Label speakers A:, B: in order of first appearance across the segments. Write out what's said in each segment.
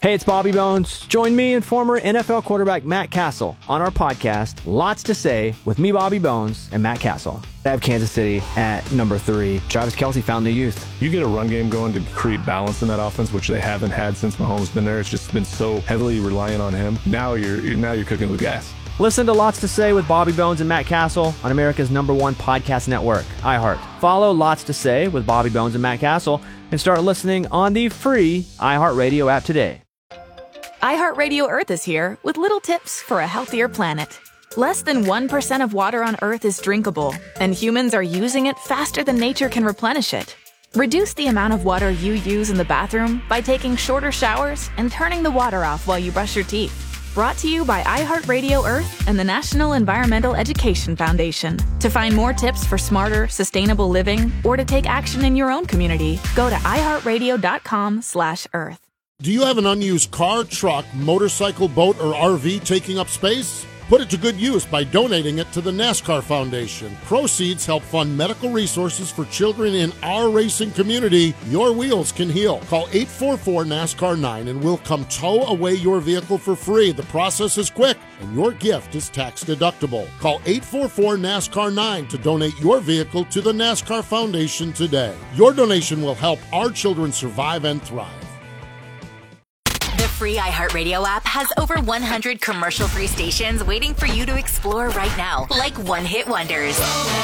A: Hey, it's Bobby Bones. Join me and former NFL quarterback Matt Castle on our podcast, Lots to Say, with me, Bobby Bones, and Matt Castle. I have Kansas City at number 3. Travis Kelce found the youth.
B: You get a run game going to create balance in that offense, which they haven't had since Mahomes been there. It's just been so heavily reliant on him. Now you're cooking with gas.
A: Listen to Lots to Say with Bobby Bones and Matt Castle on America's #1 podcast network, iHeart. Follow Lots to Say with Bobby Bones and Matt Castle and start listening on the free iHeartRadio app today.
C: iHeartRadio Earth is here with little tips for a healthier planet. Less than 1% of water on Earth is drinkable, and humans are using it faster than nature can replenish it. Reduce the amount of water you use in the bathroom by taking shorter showers and turning the water off while you brush your teeth. Brought to you by iHeartRadio Earth and the National Environmental Education Foundation. To find more tips for smarter, sustainable living, or to take action in your own community, go to iHeartRadio.com/Earth.
D: Do you have an unused car, truck, motorcycle, boat, or RV taking up space? Put it to good use by donating it to the NASCAR Foundation. Proceeds help fund medical resources for children in our racing community. Your wheels can heal. Call 844-NASCAR-9 and we'll come tow away your vehicle for free. The process is quick and your gift is tax deductible. Call 844-NASCAR-9 to donate your vehicle to the NASCAR Foundation today. Your donation will help our children survive and thrive.
E: The free iHeartRadio app has over 100 commercial-free stations waiting for you to explore right now, like one-hit wonders.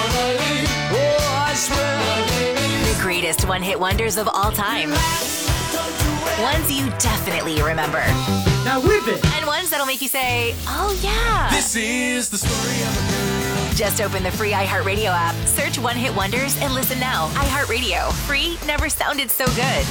E: The greatest one-hit wonders of all time. Ones you definitely remember.
F: Now whip it!
E: And ones that'll make you say, oh yeah.
F: This is the story of a girl.
E: Just open the free iHeartRadio app, search One-Hit Wonders, and listen now. iHeartRadio. Free never sounded so good.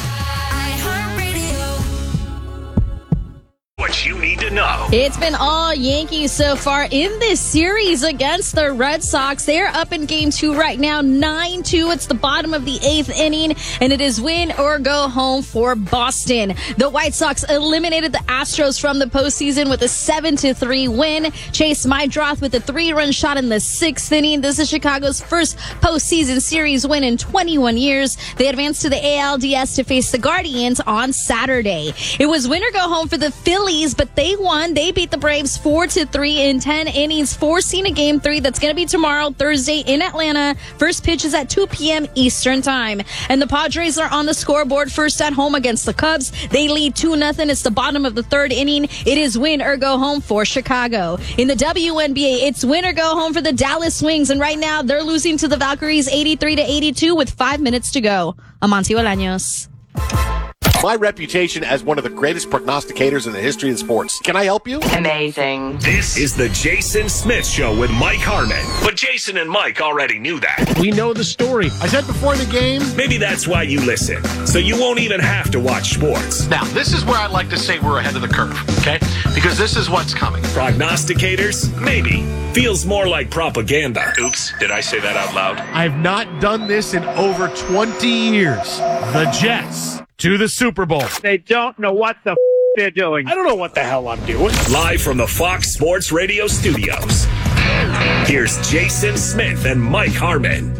G: What you need to know.
H: It's been all Yankees so far in this series against the Red Sox. They're up in game 2 right now, 9-2. It's the bottom of the 8th inning, and it is win or go home for Boston. The White Sox eliminated the Astros from the postseason with a 7-3 win. Chase Mydroth with a 3-run shot in the 6th inning. This is Chicago's first postseason series win in 21 years. They advanced to the ALDS to face the Guardians on Saturday. It was win or go home for the Phillies, but they won. They beat the Braves 4-3 in 10 innings, forcing a game 3 that's going to be tomorrow, Thursday in Atlanta. First pitch is at 2 p.m. Eastern time. And the Padres are on the scoreboard first at home against the Cubs. They lead 2-0. It's the bottom of the 3rd inning. It is win or go home for Chicago. In the WNBA, it's win or go home for the Dallas Wings. And right now, they're losing to the Valkyries 83-82 with 5 minutes to go. Amancio Bolaños.
I: My reputation as one of the greatest prognosticators in the history of sports. Can I help you?
E: Amazing.
G: This is the Jason Smith Show with Mike Harmon. But Jason and Mike already knew that.
J: We know the story.
D: I said before the game.
G: Maybe that's why you listen. So you won't even have to watch sports.
I: Now, this is where I like to say we're ahead of the curve, okay? Because this is what's coming.
G: Prognosticators? Maybe. Feels more like propaganda. Oops, did I say that out loud?
J: I've not done this in over 20 years. The Jets to the Super Bowl.
K: They don't know what the they're doing.
J: I don't know what the hell I'm doing.
G: Live from the Fox Sports Radio studios. Here's Jason Smith and Mike Harmon.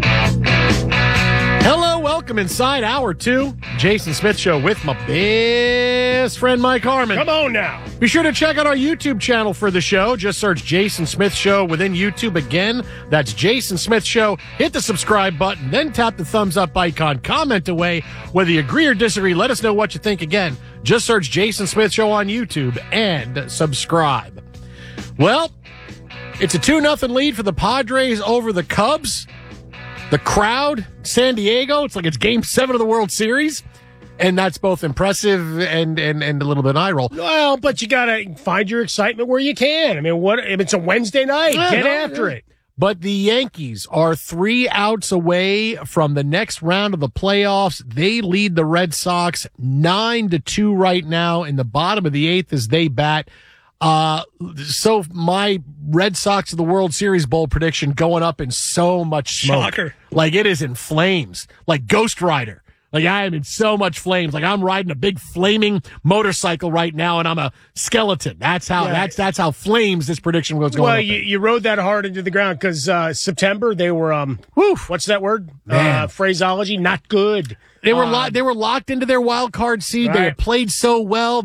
J: Hello, welcome inside Hour 2. Jason Smith Show with my best friend Mike Harmon.
K: Come on now.
J: Be sure to check out our YouTube channel for the show. Just search Jason Smith Show within YouTube. Again, that's Jason Smith Show. Hit the subscribe button, then tap the thumbs up icon. Comment away. Whether you agree or disagree, let us know what you think. Again, just search Jason Smith Show on YouTube and subscribe. Well, it's a 2-0 lead for the Padres over the Cubs. The crowd, San Diego, it's like it's Game 7 of the World Series. And that's both impressive and a little bit eye roll.
K: Well, but you got to find your excitement where you can. I mean, what if it's a Wednesday night? Get after it.
J: But the Yankees are 3 outs away from the next round of the playoffs. They lead the Red Sox 9-2 right now in the bottom of the 8th as they bat. So my Red Sox of the World Series bowl prediction going up in so much smoke.
K: Shocker.
J: Like it is in flames, like Ghost Rider. Like I am in so much flames. Like I'm riding a big flaming motorcycle right now, and I'm a skeleton. That's how that's how flames this prediction was going.
K: Well, you rode that hard into the ground because September they were what's that word? Phraseology, not good.
J: They were locked into their wild card seed.
K: Right.
J: They had played so well.